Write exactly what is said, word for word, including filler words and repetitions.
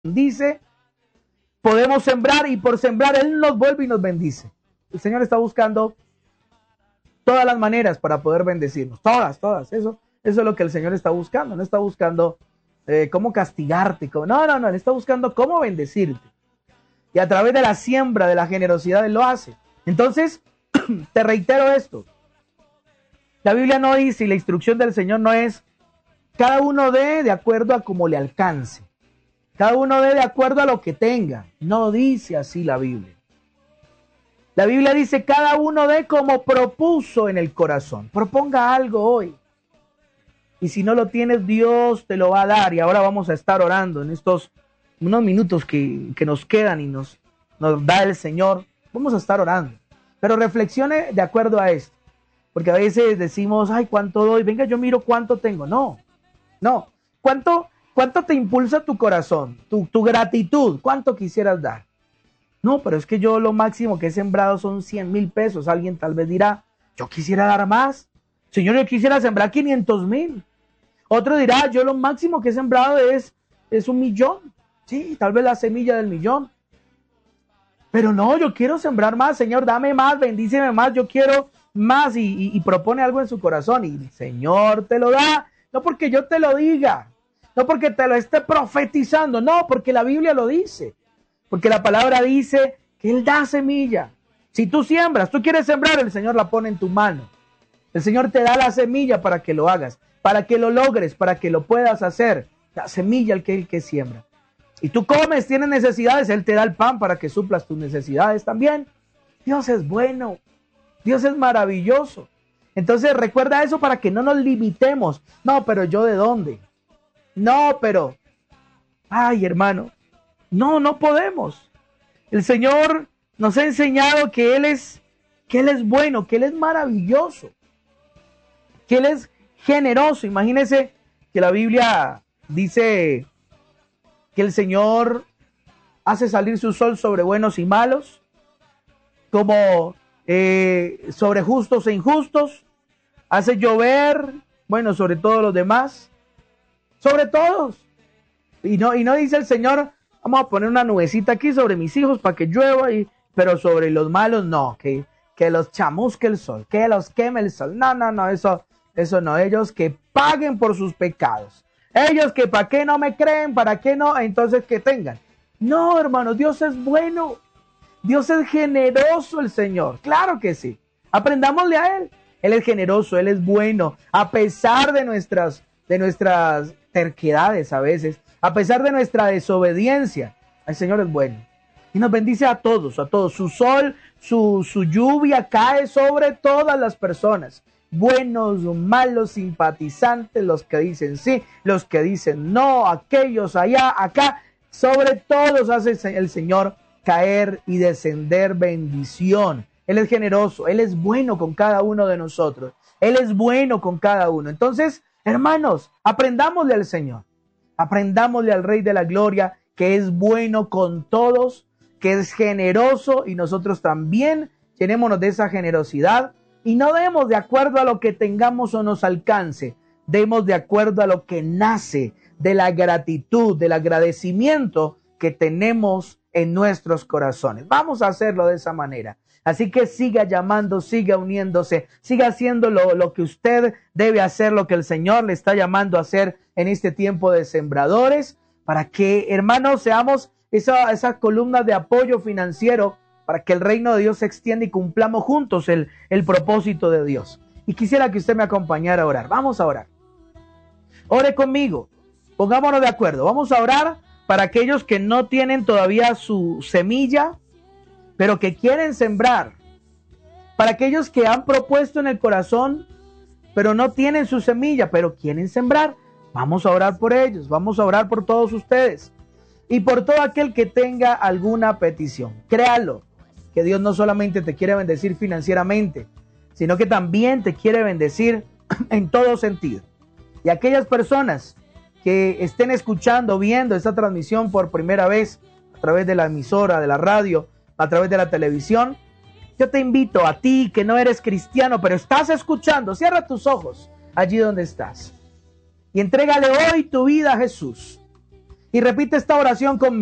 bendice, podemos sembrar y por sembrar Él nos vuelve y nos bendice. El Señor está buscando todas las maneras para poder bendecirnos, todas, todas, eso, eso es lo que el Señor está buscando, no está buscando eh, cómo castigarte, cómo, no, no, no, Él está buscando cómo bendecirte. Y a través de la siembra, de la generosidad, Él lo hace. Entonces, te reitero esto. La Biblia no dice, y la instrucción del Señor no es, cada uno dé de acuerdo a como le alcance. Cada uno dé de acuerdo a lo que tenga. No dice así la Biblia. La Biblia dice, cada uno dé como propuso en el corazón. Proponga algo hoy. Y si no lo tienes, Dios te lo va a dar. Y ahora vamos a estar orando en estos unos minutos que, que nos quedan y nos, nos da el Señor. Vamos a estar orando. Pero reflexione de acuerdo a esto. Porque a veces decimos, ay, ¿cuánto doy? Venga, yo miro cuánto tengo. No, no. ¿Cuánto, cuánto te impulsa tu corazón? Tu, tu gratitud. ¿Cuánto quisieras dar? No, pero es que yo lo máximo que he sembrado son cien mil pesos. Alguien tal vez dirá, yo quisiera dar más. Señor, yo quisiera sembrar quinientos mil. Otro dirá, yo lo máximo que he sembrado es, es un millón. Sí, tal vez la semilla del millón. Pero no, yo quiero sembrar más. Señor, dame más, bendíceme más. Yo quiero más y, y, y propone algo en su corazón. Y el Señor te lo da. No porque yo te lo diga. No porque te lo esté profetizando. No, porque la Biblia lo dice. Porque la palabra dice que Él da semilla. Si tú siembras, tú quieres sembrar, el Señor la pone en tu mano. El Señor te da la semilla para que lo hagas, para que lo logres, para que lo puedas hacer. La semilla el que el que siembra. Y tú comes, tienes necesidades, Él te da el pan para que suplas tus necesidades también. Dios es bueno. Dios es maravilloso. Entonces recuerda eso para que no nos limitemos. No, pero ¿yo de dónde? No, pero... Ay, hermano. No, no podemos. El Señor nos ha enseñado que Él es, que Él es bueno, que Él es maravilloso, que Él es generoso. Imagínense que la Biblia dice que el Señor hace salir su sol sobre buenos y malos, como eh, sobre justos e injustos, hace llover, bueno, sobre todos los demás, sobre todos. Y no, y no dice el Señor, vamos a poner una nubecita aquí sobre mis hijos para que llueva, y, pero sobre los malos no, que, que los chamusque el sol, que los queme el sol. No, no, no, eso, eso no. Ellos que paguen por sus pecados. Ellos que para qué no me creen, para qué no, entonces que tengan. No, hermano, Dios es bueno. Dios es generoso, el Señor. Claro que sí. Aprendámosle a Él. Él es generoso, Él es bueno, a pesar de nuestras, de nuestras terquedades a veces, a pesar de nuestra desobediencia. El Señor es bueno. Y nos bendice a todos, a todos. Su sol, su, su lluvia cae sobre todas las personas. Buenos, malos, simpatizantes, los que dicen sí, los que dicen no, aquellos allá, acá. Sobre todos hace el Señor caer y descender bendición. Él es generoso, Él es bueno con cada uno de nosotros. Él es bueno con cada uno. Entonces, hermanos, aprendámosle al Señor. Aprendámosle al Rey de la Gloria, que es bueno con todos, que es generoso, y nosotros también llenémonos de esa generosidad. Y no demos de acuerdo a lo que tengamos o nos alcance. Demos de acuerdo a lo que nace de la gratitud, del agradecimiento que tenemos en nuestros corazones. Vamos a hacerlo de esa manera. Así que siga llamando, siga uniéndose, siga haciendo lo, lo que usted debe hacer, lo que el Señor le está llamando a hacer en este tiempo de sembradores, para que, hermanos, seamos esa, esa columna de apoyo financiero para que el reino de Dios se extienda y cumplamos juntos el, el propósito de Dios. Y quisiera que usted me acompañara a orar. Vamos a orar. Ore conmigo. Pongámonos de acuerdo. Vamos a orar para aquellos que no tienen todavía su semilla, pero que quieren sembrar. Para aquellos que han propuesto en el corazón, pero no tienen su semilla, pero quieren sembrar. Vamos a orar por ellos. Vamos a orar por todos ustedes. Y por todo aquel que tenga alguna petición. Créalo, que Dios no solamente te quiere bendecir financieramente, sino que también te quiere bendecir en todo sentido. Y aquellas personas que estén escuchando, viendo esta transmisión por primera vez, a través de la emisora, de la radio, a través de la televisión, yo te invito a ti que no eres cristiano, pero estás escuchando, cierra tus ojos allí donde estás y entrégale hoy tu vida a Jesús. Y repite esta oración conmigo.